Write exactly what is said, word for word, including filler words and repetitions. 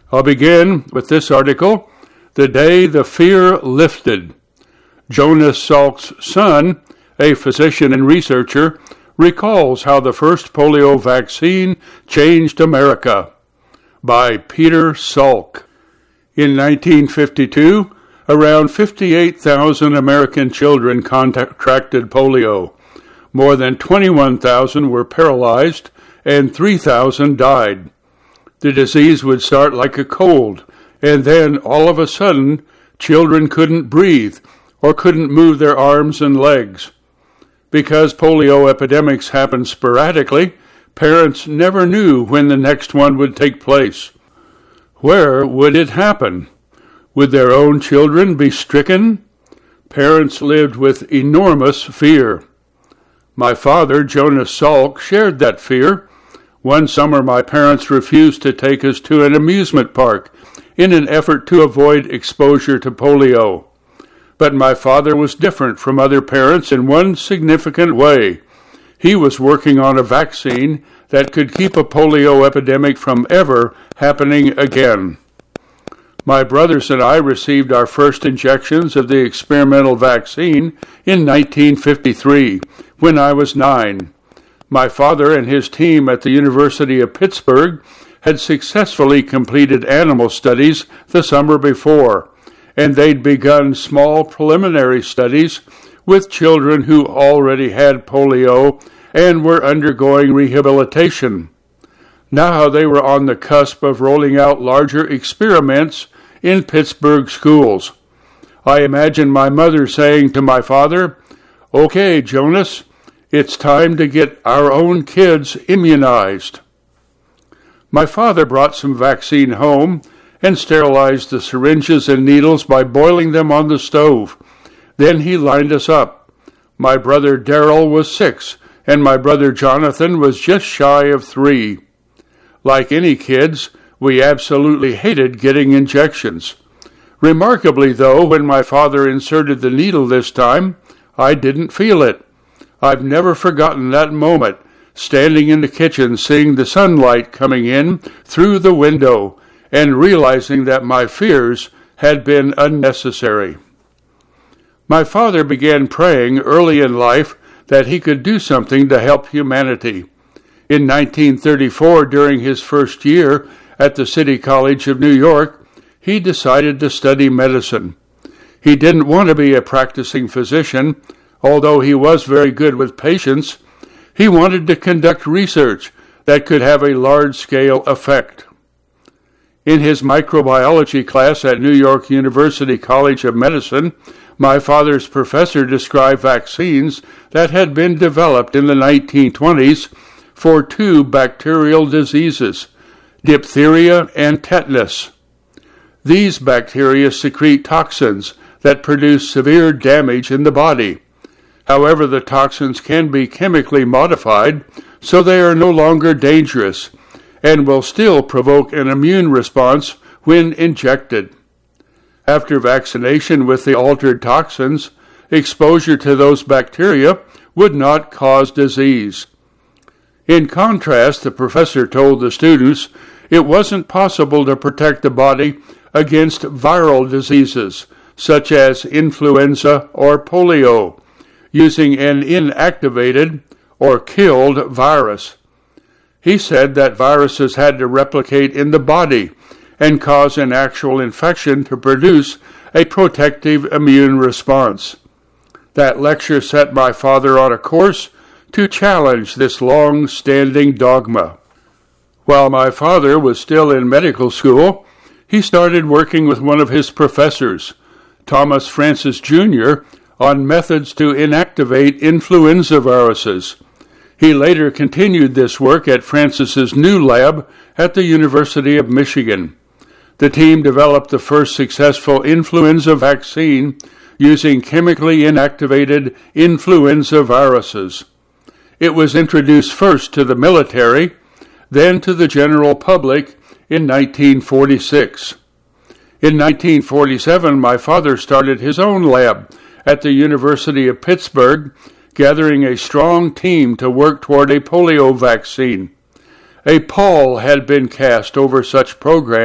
I'll begin with this article, The Day the Fear Lifted. Jonas Salk's son, a physician and researcher, recalls how the first polio vaccine changed America. By Peter Salk. In nineteen fifty-two, around fifty-eight thousand American children contracted polio. More than twenty-one thousand were paralyzed and three thousand died. The disease would start like a cold, and then all of a sudden, children couldn't breathe or couldn't move their arms and legs. Because polio epidemics happen sporadically, parents never knew when the next one would take place. Where would it happen? Would their own children be stricken? Parents lived with enormous fear. My father, Jonas Salk, shared that fear. One summer, my parents refused to take us to an amusement park in an effort to avoid exposure to polio. But my father was different from other parents in one significant way. He was working on a vaccine that could keep a polio epidemic from ever happening again. My brothers and I received our first injections of the experimental vaccine in nineteen fifty-three, when I was nine. My father and his team at the University of Pittsburgh had successfully completed animal studies the summer before, and they'd begun small preliminary studies with children who already had polio and were undergoing rehabilitation. Now they were on the cusp of rolling out larger experiments in Pittsburgh schools. I imagine my mother saying to my father, "Okay, Jonas, it's time to get our own kids immunized." My father brought some vaccine home and sterilized the syringes and needles by boiling them on the stove. Then he lined us up. My brother Darrell was six, and my brother Jonathan was just shy of three. Like any kids, we absolutely hated getting injections. Remarkably, though, when my father inserted the needle this time, I didn't feel it. I've never forgotten that moment, standing in the kitchen seeing the sunlight coming in through the window and realizing that my fears had been unnecessary. My father began praying early in life that he could do something to help humanity. In nineteen thirty-four, during his first year at the City College of New York, he decided to study medicine. He didn't want to be a practicing physician, although he was very good with patients. He wanted to conduct research that could have a large-scale effect. In his microbiology class at New York University College of Medicine, my father's professor described vaccines that had been developed in the nineteen twenties for two bacterial diseases, diphtheria and tetanus. These bacteria secrete toxins that produce severe damage in the body. However, the toxins can be chemically modified, so they are no longer dangerous and will still provoke an immune response when injected. After vaccination with the altered toxins, exposure to those bacteria would not cause disease. In contrast, the professor told the students it wasn't possible to protect the body against viral diseases, such as influenza or polio, using an inactivated or killed virus. He said that viruses had to replicate in the body and cause an actual infection to produce a protective immune response. That lecture set my father on a course to challenge this long-standing dogma. While my father was still in medical school, he started working with one of his professors, Thomas Francis Junior, on methods to inactivate influenza viruses. He later continued this work at Francis's new lab at the University of Michigan. The team developed the first successful influenza vaccine using chemically inactivated influenza viruses. It was introduced first to the military, then to the general public in nineteen forty-six. In nineteen forty-seven, my father started his own lab at the University of Pittsburgh, gathering a strong team to work toward a polio vaccine. A pall had been cast over such programs